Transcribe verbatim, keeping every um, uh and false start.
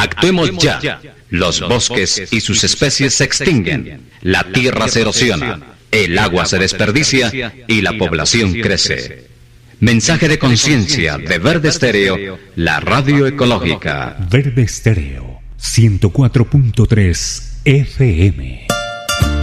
Actuemos ya. Los bosques y sus especies se extinguen, la tierra se erosiona, el agua se desperdicia y la población crece. Mensaje de conciencia de Verde Estéreo, la radio ecológica. Verde Estéreo, ciento cuatro punto tres F M.